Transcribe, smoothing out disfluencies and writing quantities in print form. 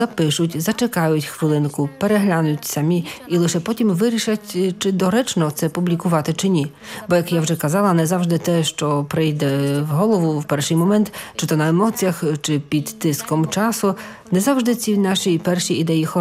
запишуть, зачекають хвилинку, переглянуть самі і лише потім вирішать, чи доречно це публікувати чи ні. Бо, як я вже казала, не завжди те, що прийде в голову в перший момент, чи то на емоціях, чи під тиском часу, не завжди ці наші перші ідеї